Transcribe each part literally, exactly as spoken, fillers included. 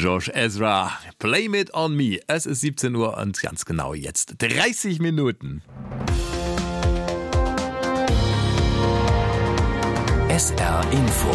Josh Ezra, Blame It On Me. Es ist siebzehn Uhr und ganz genau jetzt dreißig Minuten. S R Info.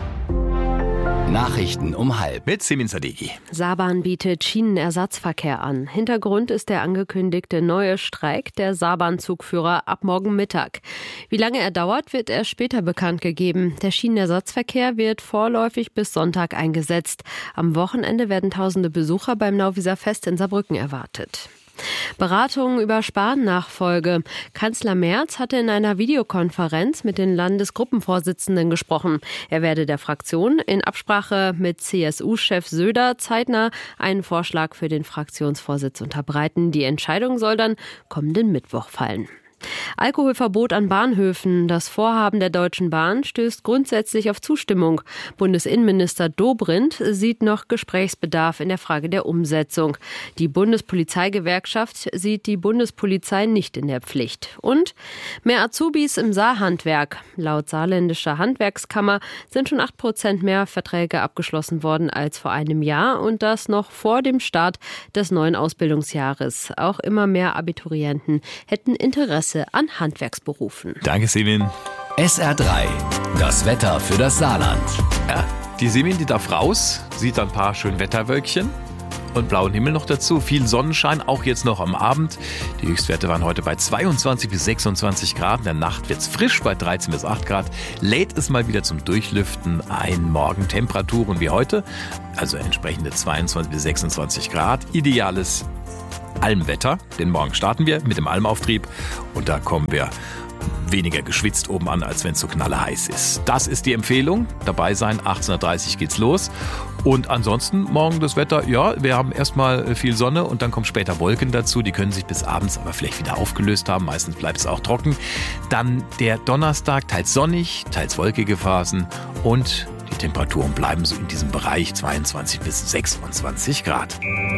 Nachrichten um halb. Mit Semin Sadeghi. Saarbahn bietet Schienenersatzverkehr an. Hintergrund ist der angekündigte neue Streik der Saarbahnzugführer ab morgen Mittag. Wie lange er dauert, wird erst später bekannt gegeben. Der Schienenersatzverkehr wird vorläufig bis Sonntag eingesetzt. Am Wochenende werden tausende Besucher beim Nauwieser Fest in Saarbrücken erwartet. Beratungen über Spahn-Nachfolge. Kanzler Merz hatte in einer Videokonferenz mit den Landesgruppenvorsitzenden gesprochen. Er werde der Fraktion in Absprache mit C S U-Chef Söder zeitnah einen Vorschlag für den Fraktionsvorsitz unterbreiten. Die Entscheidung soll dann kommenden Mittwoch fallen. Alkoholverbot an Bahnhöfen. Das Vorhaben der Deutschen Bahn stößt grundsätzlich auf Zustimmung. Bundesinnenminister Dobrindt sieht noch Gesprächsbedarf in der Frage der Umsetzung. Die Bundespolizeigewerkschaft sieht die Bundespolizei nicht in der Pflicht. Und mehr Azubis im Saarhandwerk. Laut saarländischer Handwerkskammer sind schon acht Prozent mehr Verträge abgeschlossen worden als vor einem Jahr und das noch vor dem Start des neuen Ausbildungsjahres. Auch immer mehr Abiturienten hätten Interesse an Handwerksberufen. Danke, Semin. S R drei. Das Wetter für das Saarland. Ja, die Semin, die darf raus, sieht ein paar schöne Wetterwölkchen und blauen Himmel noch dazu. Viel Sonnenschein, auch jetzt noch am Abend. Die Höchstwerte waren heute bei zweiundzwanzig bis sechsundzwanzig Grad. In der Nacht wird es frisch bei dreizehn bis acht Grad. Lädt es mal wieder zum Durchlüften ein. Morgen Temperaturen wie heute, also entsprechende zweiundzwanzig bis sechsundzwanzig Grad. Ideales Almwetter, denn morgen starten wir mit dem Almauftrieb und da kommen wir weniger geschwitzt oben an, als wenn es so knallheiß ist. Das ist die Empfehlung. Dabei sein, achtzehn Uhr dreißig geht's los. Und ansonsten morgen das Wetter, ja, wir haben erstmal viel Sonne und dann kommen später Wolken dazu. Die können sich bis abends aber vielleicht wieder aufgelöst haben. Meistens bleibt es auch trocken. Dann der Donnerstag, teils sonnig, teils wolkige Phasen und die Temperaturen bleiben so in diesem Bereich zweiundzwanzig bis sechsundzwanzig Grad.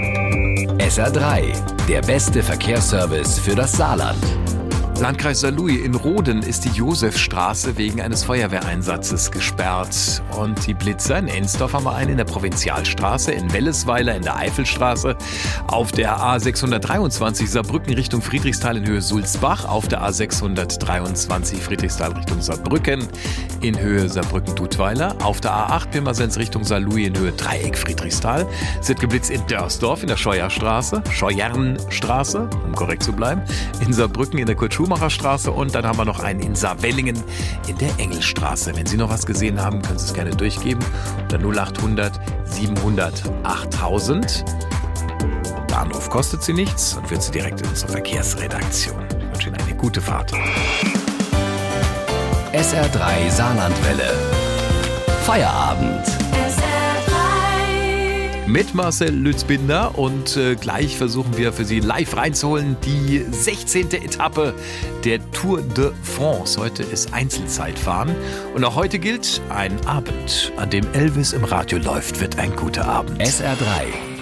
S R drei. Der beste Verkehrsservice für das Saarland. Landkreis Saarlouis in Roden ist die Josefstraße wegen eines Feuerwehreinsatzes gesperrt. Und die Blitzer in Ensdorf haben wir einen in der Provinzialstraße, in Wellesweiler in der Eifelstraße, auf der A sechshundertdreiundzwanzig Saarbrücken Richtung Friedrichsthal in Höhe Sulzbach, auf der A sechshundertdreiundzwanzig Friedrichsthal Richtung Saarbrücken in Höhe Saarbrücken-Dudweiler, auf der A acht Pirmasens Richtung Saarlouis in Höhe Dreieck Friedrichsthal. Es wird geblitzt in Dörsdorf in der Scheuerstraße, Scheuernstraße, um korrekt zu bleiben, in Saarbrücken in der Kurt-Schumacher-Straße und dann haben wir noch einen in Saarwellingen in der Engelstraße. Wenn Sie noch was gesehen haben, können Sie es gerne durchgeben. Unter null achthundert siebenhundert achttausend. Bahnhof kostet Sie nichts und führt Sie direkt in unsere Verkehrsredaktion. Ich wünsche Ihnen eine gute Fahrt. S R drei Saarlandwelle. Feierabend. Mit Marcel Lützbinder und äh, gleich versuchen wir für Sie live reinzuholen die sechzehnte Etappe der Tour de France. Heute ist Einzelzeitfahren und auch heute gilt, ein Abend, an dem Elvis im Radio läuft, wird ein guter Abend. S R drei.